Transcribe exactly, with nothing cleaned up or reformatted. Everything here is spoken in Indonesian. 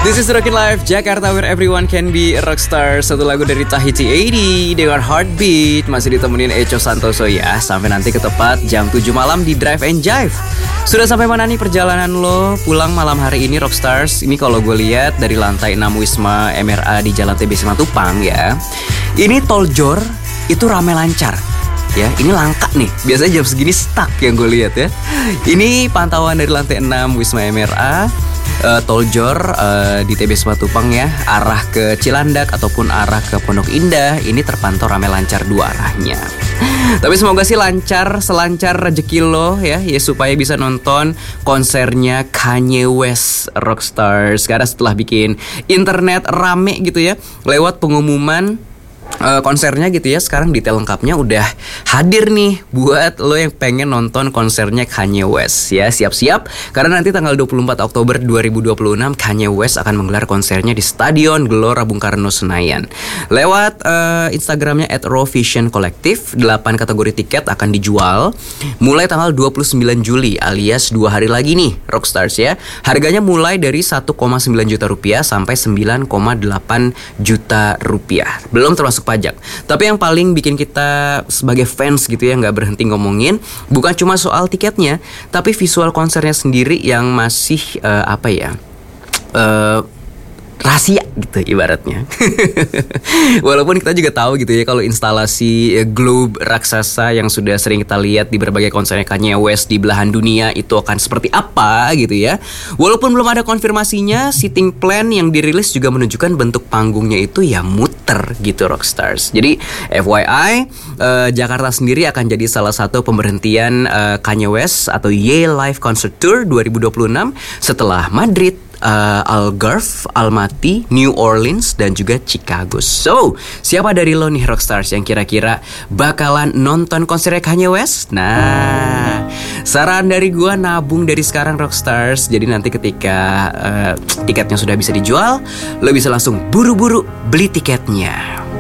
This is Rockin' Life Jakarta, where everyone can be a rockstar. Satu lagu dari Tahiti delapan puluh dengan Heartbeat. Masih ditemenin Echo Santoso ya, sampai nanti ke tepat jam tujuh malam di Drive and Jive. Sudah sampai mana nih perjalanan lo pulang malam hari ini Rockstars? Ini kalau gue lihat dari lantai enam Wisma M R A di Jalan T B Simatupang ya. Ini tol Jor itu rame lancar. Ya, ini langka nih. Biasanya jam segini stuck yang gue lihat ya. Ini pantauan dari lantai enam Wisma M R A. Uh, Tol Jor uh, di T B Simatupang ya, arah ke Cilandak ataupun arah ke Pondok Indah, ini terpantau ramai lancar dua arahnya. Tapi semoga sih lancar, selancar rezeki lo ya, ya supaya bisa nonton konsernya Kanye West Rockstars. Karena setelah bikin internet rame gitu ya, lewat pengumuman Uh, konsernya gitu ya, sekarang detail lengkapnya udah hadir nih buat lo yang pengen nonton konsernya Kanye West ya. Siap-siap karena nanti tanggal dua puluh empat Oktober dua ribu dua puluh enam Kanye West akan menggelar konsernya di Stadion Gelora Bung Karno Senayan. Lewat uh, Instagramnya at raw vision collective, delapan kategori tiket akan dijual mulai tanggal dua puluh sembilan Juli alias dua hari lagi nih Rockstars ya. Harganya mulai dari satu koma sembilan juta rupiah sampai sembilan koma delapan juta rupiah, belum termasuk pajak. Tapi yang paling bikin kita sebagai fans gitu ya nggak berhenti ngomongin bukan cuma soal tiketnya, tapi visual konsernya sendiri yang masih uh, apa ya uh, rahasia gitu ibaratnya. Walaupun kita juga tahu gitu ya kalau instalasi globe raksasa yang sudah sering kita lihat di berbagai konsernya Kanye West di belahan dunia itu akan seperti apa gitu ya. Walaupun belum ada konfirmasinya, seating plan yang dirilis juga menunjukkan bentuk panggungnya itu ya muter gitu Rockstars. Jadi F Y I, uh, Jakarta sendiri akan jadi salah satu pemberhentian uh, Kanye West atau Ye Live Concert Tour dua ribu dua puluh enam setelah Madrid, Uh, Algarve, Almaty, New Orleans, dan juga Chicago. So, siapa dari lo nih Rockstars yang kira-kira bakalan nonton konsernya Kanye West? Nah, saran dari gua nabung dari sekarang Rockstars. Jadi nanti ketika uh, tiketnya sudah bisa dijual, lo bisa langsung buru-buru beli tiketnya.